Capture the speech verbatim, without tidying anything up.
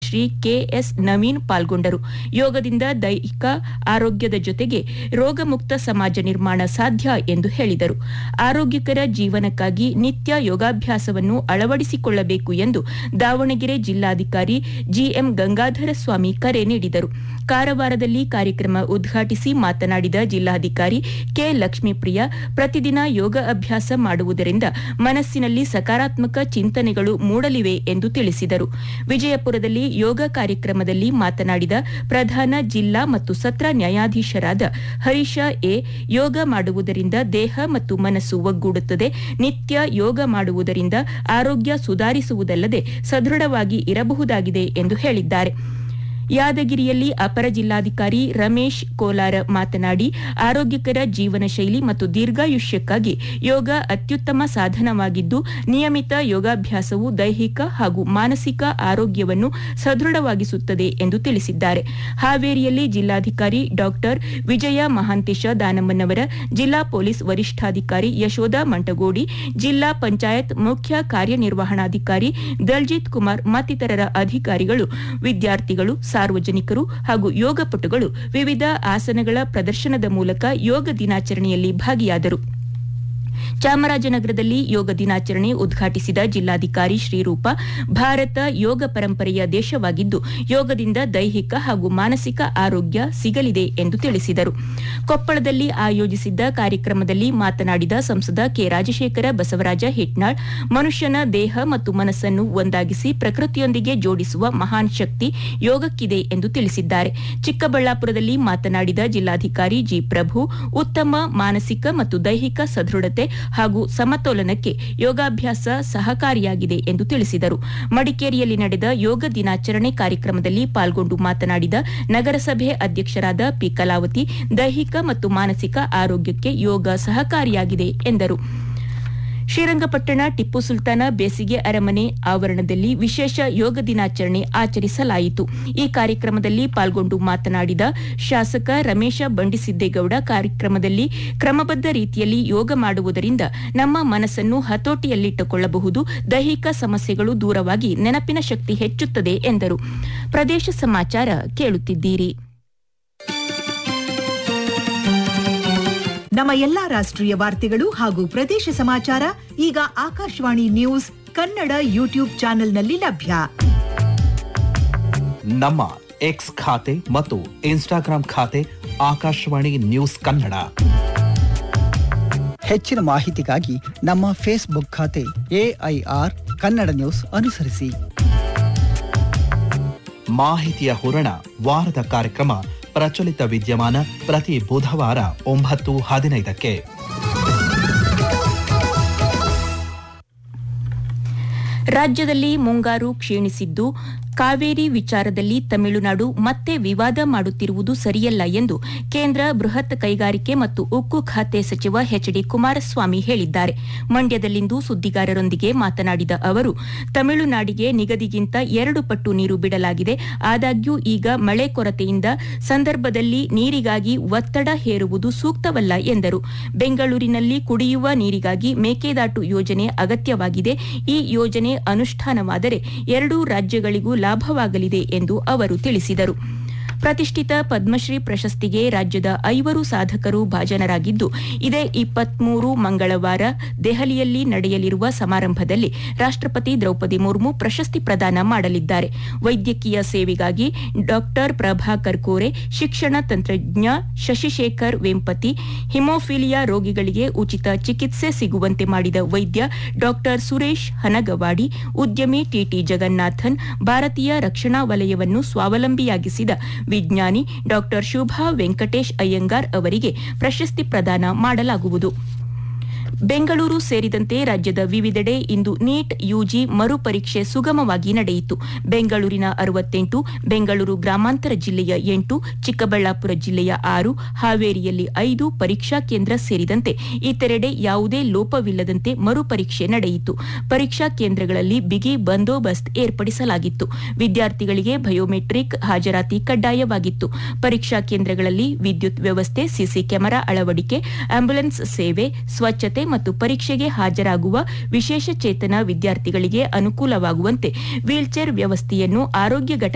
Shri KS Naveen ಪಾಲ್ಗೊಂಡರು. ಯೋಗದಿಂದ ದೈಹಿಕ ಆರೋಗ್ಯದ ಜೊತೆಗೆ ರೋಗಮುಕ್ತ ಸಮಾಜ ನಿರ್ಮಾಣ ಸಾಧ್ಯ ಎಂದು ಹೇಳಿದರು. ಆರೋಗ್ಯಕರ ಜೀವನಕ್ಕಾಗಿ ನಿತ್ಯ ಯೋಗಾಭ್ಯಾಸವನ್ನು ಅಳವಡಿಸಿಕೊಳ್ಳಬೇಕು ಎಂದು ದಾವಣಗೆರೆ ಜಿಲ್ಲಾಧಿಕಾರಿ ಜಿಎಂ ಗಂಗಾಧರ ಸ್ವಾಮಿ ಕರೆ ನೀಡಿದರು. ಕಾರವಾರದಲ್ಲಿ ಕಾರ್ಯಕ್ರಮ ಉದ್ಘಾಟಿಸಿ ಮಾತನಾಡಿದ ಜಿಲ್ಲಾಧಿಕಾರಿ ಕೆ ಲಕ್ಷ್ಮೀಪ್ರಿಯ, ಪ್ರತಿದಿನ ಯೋಗ ಅಭ್ಯಾಸ ಮಾಡುವುದರಿಂದ ಮನಸ್ಸಿನಲ್ಲಿ ಸಕಾರಾತ್ಮಕ ಚಿಂತನೆಗಳು ಮೂಡಲಿವೆ ಎಂದು ತಿಳಿಸಿದರು. ವಿಜಯಪುರದಲ್ಲಿ ಯೋಗ ಕಾರ್ಯಕ್ರಮದಲ್ಲಿ ಮಾತನಾಡಿದ ಪ್ರಧಾನ ಜಿಲ್ಲಾ ಮತ್ತು ಸತ್ರ ನ್ಯಾಯಾಧೀಶರಾದ ಹರೀಶ ಎ, ಯೋಗ ಮಾಡುವುದರಿಂದ ದೇಹ ಮತ್ತು ಮನಸ್ಸು ಒಗ್ಗೂಡುತ್ತದೆ. ನಿತ್ಯ ಯೋಗ ಮಾಡುವುದರಿಂದ ಆರೋಗ್ಯ ಸುಧಾರಿಸುವುದಲ್ಲದೆ ಸದೃಢವಾಗಿ ಇರಬಹುದಾಗಿದೆ ಎಂದು ಹೇಳಿದ್ದಾರೆ. ಯಾದಗಿರಿಯಲ್ಲಿ ಅಪರ ಜಿಲ್ಲಾಧಿಕಾರಿ ರಮೇಶ್ ಕೋಲಾರ ಮಾತನಾಡಿ, ಆರೋಗ್ಯಕರ ಜೀವನ ಶೈಲಿ ಮತ್ತು ದೀರ್ಘಾಯುಷ್ಯಕ್ಕಾಗಿ ಯೋಗ ಅತ್ಯುತ್ತಮ ಸಾಧನವಾಗಿದ್ದು, ನಿಯಮಿತ ಯೋಗಾಭ್ಯಾಸವು ದೈಹಿಕ ಹಾಗೂ ಮಾನಸಿಕ ಆರೋಗ್ಯವನ್ನು ಸದೃಢವಾಗಿಸುತ್ತದೆ ಎಂದು ತಿಳಿಸಿದ್ದಾರೆ. ಹಾವೇರಿಯಲ್ಲಿ ಜಿಲ್ಲಾಧಿಕಾರಿ ಡಾ ವಿಜಯ ಮಹಾಂತೇಶ ದಾನಮ್ಮನವರ, ಜಿಲ್ಲಾ ಪೊಲೀಸ್ ವರಿಷ್ಠಾಧಿಕಾರಿ ಯಶೋಧ ಮಂಟಗೋಡಿ, ಜಿಲ್ಲಾ ಪಂಚಾಯತ್ ಮುಖ್ಯ ಕಾರ್ಯನಿರ್ವಹಣಾಧಿಕಾರಿ ದಲ್ಜಿತ್ ಕುಮಾರ್ ಮತ್ತಿತರರ ಅಧಿಕಾರಿಗಳು, ವಿದ್ಯಾರ್ಥಿಗಳು, ಸಾರ್ವಜನಿಕರು ಹಾಗೂ ಯೋಗಪಟುಗಳು ವಿವಿಧ ಆಸನಗಳ ಪ್ರದರ್ಶನದ ಮೂಲಕ ಯೋಗ ದಿನಾಚರಣೆಯಲ್ಲಿ ಭಾಗಿಯಾದರು. ಚಾಮರಾಜನಗರದಲ್ಲಿ ಯೋಗ ದಿನಾಚರಣೆ ಉದ್ಘಾಟಿಸಿದ ಜಿಲ್ಲಾಧಿಕಾರಿ ಶ್ರೀರೂಪ, ಭಾರತ ಯೋಗ ಪರಂಪರೆಯ ದೇಶವಾಗಿದ್ದು ಯೋಗದಿಂದ ದೈಹಿಕ ಹಾಗೂ ಮಾನಸಿಕ ಆರೋಗ್ಯ ಸಿಗಲಿದೆ ಎಂದು ತಿಳಿಸಿದರು. ಕೊಪ್ಪಳದಲ್ಲಿ ಆಯೋಜಿಸಿದ್ದ ಕಾರ್ಯಕ್ರಮದಲ್ಲಿ ಮಾತನಾಡಿದ ಸಂಸದ ಕೆ ರಾಜಶೇಖರ ಬಸವರಾಜ ಹಿಟ್ನಾಳ್, ಮನುಷ್ಯನ ದೇಹ ಮತ್ತು ಮನಸ್ಸನ್ನು ಒಂದಾಗಿಸಿ ಪ್ರಕೃತಿಯೊಂದಿಗೆ ಜೋಡಿಸುವ ಮಹಾನ್ ಶಕ್ತಿ ಯೋಗಕ್ಕಿದೆ ಎಂದು ತಿಳಿಸಿದ್ದಾರೆ. ಚಿಕ್ಕಬಳ್ಳಾಪುರದಲ್ಲಿ ಮಾತನಾಡಿದ ಜಿಲ್ಲಾಧಿಕಾರಿ ಜಿ ಪ್ರಭು, ಉತ್ತಮ ಮಾನಸಿಕ ಮತ್ತು ದೈಹಿಕ ಸದೃಢತೆ ಹಾಗೂ ಸಮತೋಲನಕ್ಕೆ ಯೋಗಾಭ್ಯಾಸ ಸಹಕಾರಿಯಾಗಿದೆ ಎಂದು ತಿಳಿಸಿದರು. ಮಡಿಕೇರಿಯಲ್ಲಿ ನಡೆದ ಯೋಗ ದಿನಾಚರಣೆ ಕಾರ್ಯಕ್ರಮದಲ್ಲಿ ಪಾಲ್ಗೊಂಡು ಮಾತನಾಡಿದ ನಗರಸಭೆ ಅಧ್ಯಕ್ಷರಾದ ಪಿ ಕಲಾವತಿ, ದೈಹಿಕ ಮತ್ತು ಮಾನಸಿಕ ಆರೋಗ್ಯಕ್ಕೆ ಯೋಗ ಸಹಕಾರಿಯಾಗಿದೆ ಎಂದರು. ಶ್ರೀರಂಗಪಟ್ಟಣ ಟಿಪ್ಪು ಸುಲ್ತಾನ ಬೇಸಿಗೆ ಅರಮನೆ ಆವರಣದಲ್ಲಿ ವಿಶೇಷ ಯೋಗ ದಿನಾಚರಣೆ ಆಚರಿಸಲಾಯಿತು. ಈ ಕಾರ್ಯಕ್ರಮದಲ್ಲಿ ಪಾಲ್ಗೊಂಡು ಮಾತನಾಡಿದ ಶಾಸಕ ರಮೇಶ ಬಂಡಿಸಿದ್ದೇಗೌಡ, ಕಾರ್ಯಕ್ರಮದಲ್ಲಿ ಕ್ರಮಬದ್ಧ ರೀತಿಯಲ್ಲಿ ಯೋಗ ಮಾಡುವುದರಿಂದ ನಮ್ಮ ಮನಸ್ಸನ್ನು ಹತೋಟಿಯಲ್ಲಿಟ್ಟುಕೊಳ್ಳಬಹುದು, ದೈಹಿಕ ಸಮಸ್ಯೆಗಳು ದೂರವಾಗಿ ನೆನಪಿನ ಶಕ್ತಿ ಹೆಚ್ಚುತ್ತದೆ ಎಂದರು. ಪ್ರದೇಶ ಸಮಾಚಾರ ಕೇಳುತ್ತಿದ್ದೀರಿ. ನಮ್ಮ ಎಲ್ಲಾ ರಾಷ್ಟ್ರೀಯ ವಾರ್ತೆಗಳು ಹಾಗೂ ಪ್ರದೇಶ ಸಮಾಚಾರ ಈಗ ಆಕಾಶವಾಣಿ ನ್ಯೂಸ್ ಕನ್ನಡ ಯೂಟ್ಯೂಬ್ ಚಾನೆಲ್ನಲ್ಲಿ ಲಭ್ಯ. ನಮ್ಮ ಎಕ್ಸ್ ಖಾತೆ ಮತ್ತು ಇನ್ಸ್ಟಾಗ್ರಾಂ ಖಾತೆ ಆಕಾಶವಾಣಿ ನ್ಯೂಸ್ ಕನ್ನಡ. ಹೆಚ್ಚಿನ ಮಾಹಿತಿಗಾಗಿ ನಮ್ಮ ಫೇಸ್ಬುಕ್ ಖಾತೆ ಎಐಆರ್ ಕನ್ನಡ ನ್ಯೂಸ್ ಅನುಸರಿಸಿ. ಮಾಹಿತಿಯ ಹೂರಣ, ವಾರದ ಕಾರ್ಯಕ್ರಮ ಪ್ರಚಲಿತ ವಿದ್ಯಮಾನ ಪ್ರತಿ ಬುಧವಾರ ಒಂಬತ್ತು ಹದಿನೈದಕ್ಕೆ. ರಾಜ್ಯದಲ್ಲಿ ಮುಂಗಾರು ಕ್ಷೀಣಿಸಿದ್ದು, ಕಾವೇರಿ ವಿಚಾರದಲ್ಲಿ ತಮಿಳುನಾಡು ಮತ್ತೆ ವಿವಾದ ಮಾಡುತ್ತಿರುವುದು ಸರಿಯಲ್ಲ ಎಂದು ಕೇಂದ್ರ ಬೃಹತ್ ಕೈಗಾರಿಕೆ ಮತ್ತು ಉಕ್ಕು ಖಾತೆ ಸಚಿವ ಎಚ್ ಡಿ ಕುಮಾರಸ್ವಾಮಿ ಹೇಳಿದ್ದಾರೆ. ಮಂಡ್ಯದಲ್ಲಿಂದು ಸುದ್ದಿಗಾರರೊಂದಿಗೆ ಮಾತನಾಡಿದ ಅವರು, ತಮಿಳುನಾಡಿಗೆ ನಿಗದಿಗಿಂತ ಎರಡು ಪಟ್ಟು ನೀರು ಬಿಡಲಾಗಿದೆ. ಆದಾಗ್ಯೂ ಈಗ ಮಳೆ ಕೊರತೆಯಿಂದ ಸಂದರ್ಭದಲ್ಲಿ ನೀರಿಗಾಗಿ ಒತ್ತಡ ಹೇರುವುದು ಸೂಕ್ತವಲ್ಲ ಎಂದರು. ಬೆಂಗಳೂರಿನಲ್ಲಿ ಕುಡಿಯುವ ನೀರಿಗಾಗಿ ಮೇಕೆದಾಟು ಯೋಜನೆ ಅಗತ್ಯವಾಗಿದೆ. ಈ ಯೋಜನೆ ಅನುಷ್ಠಾನವಾದರೆ ಎರಡೂ ರಾಜ್ಯಗಳಿಗೂ ಲಾಭವಾಗಲಿದೆ ಎಂದು ಅವರು ತಿಳಿಸಿದರು. ಪ್ರತಿಷ್ಠಿತ ಪದ್ಮಶ್ರೀ ಪ್ರಶಸ್ತಿಗೆ ರಾಜ್ಯದ ಐವರು ಸಾಧಕರು ಭಾಜನರಾಗಿದ್ದು, ಇದೇ ಇಪ್ಪತ್ಮೂರು ಮಂಗಳವಾರ ದೆಹಲಿಯಲ್ಲಿ ನಡೆಯಲಿರುವ ಸಮಾರಂಭದಲ್ಲಿ ರಾಷ್ಟ್ರಪತಿ ದ್ರೌಪದಿ ಮುರ್ಮು ಪ್ರಶಸ್ತಿ ಪ್ರದಾನ ಮಾಡಲಿದ್ದಾರೆ. ವೈದ್ಯಕೀಯ ಸೇವೆಗಾಗಿ ಡಾ ಪ್ರಭಾಕರ್ ಕೋರೆ, ಶಿಕ್ಷಣ ತಂತ್ರಜ್ಞ ಶಶಿಶೇಖರ್ ವೆಂಪತಿ, ಹಿಮೋಫಿಲಿಯಾ ರೋಗಿಗಳಿಗೆ ಉಚಿತ ಚಿಕಿತ್ಸೆ ಸಿಗುವಂತೆ ಮಾಡಿದ ವೈದ್ಯ ಡಾ ಸುರೇಶ್ ಹನಗವಾಡಿ, ಉದ್ಯಮಿ ಟಿಟಿ ಜಗನ್ನಾಥನ್, ಭಾರತೀಯ ರಕ್ಷಣಾ ವಲಯವನ್ನು ಸ್ವಾವಲಂಬಿಯಾಗಿಸಿದ ವಿಜ್ಞಾನಿ ಡಾ ಶುಭಾ ವೆಂಕಟೇಶ್ ಅಯ್ಯಂಗಾರ್ ಅವರಿಗೆ ಪ್ರಶಸ್ತಿ ಪ್ರದಾನ ಮಾಡಲಾಗುವುದು. ಬೆಂಗಳೂರು ಸೇರಿದಂತೆ ರಾಜ್ಯದ ವಿವಿಧೆಡೆ ಇಂದು ನೀಟ್ ಯುಜಿ ಮರುಪರೀಕ್ಷೆ ಸುಗಮವಾಗಿ ನಡೆಯಿತು. ಬೆಂಗಳೂರಿನ ಅರವತ್ತೆಂಟು, ಬೆಂಗಳೂರು ಗ್ರಾಮಾಂತರ ಜಿಲ್ಲೆಯ ಎಂಟು, ಚಿಕ್ಕಬಳ್ಳಾಪುರ ಜಿಲ್ಲೆಯ ಆರು, ಹಾವೇರಿಯಲ್ಲಿ ಐದು ಪರೀಕ್ಷಾ ಕೇಂದ್ರ ಸೇರಿದಂತೆ ಇತರೆಡೆ ಯಾವುದೇ ಲೋಪವಿಲ್ಲದಂತೆ ಮರುಪರೀಕ್ಷೆ ನಡೆಯಿತು. ಪರೀಕ್ಷಾ ಕೇಂದ್ರಗಳಲ್ಲಿ ಬಿಗಿ ಬಂದೋಬಸ್ತ್ ಏರ್ಪಡಿಸಲಾಗಿತ್ತು. ವಿದ್ಯಾರ್ಥಿಗಳಿಗೆ ಬಯೋಮೆಟ್ರಿಕ್ ಹಾಜರಾತಿ ಕಡ್ಡಾಯವಾಗಿತ್ತು. ಪರೀಕ್ಷಾ ಕೇಂದ್ರಗಳಲ್ಲಿ ವಿದ್ಯುತ್ ವ್ಯವಸ್ಥೆ, ಸಿಸಿ ಕ್ಯಾಮೆರಾ ಅಳವಡಿಕೆ, ಆಂಬ್ಯುಲೆನ್ಸ್ ಸೇವೆ, ಸ್ವಚ್ಛತೆ ಮತ್ತು ಪರೀಕ್ಷೆಗೆ ಹಾಜರಾಗುವ ವಿಶೇಷ ಚೇತನ ವಿದ್ಯಾರ್ಥಿಗಳಿಗೆ ಅನುಕೂಲವಾಗುವಂತೆ ವೀಲ್ಚೇರ್ ವ್ಯವಸ್ಥೆಯನ್ನು ಆರೋಗ್ಯ ಘಟಕ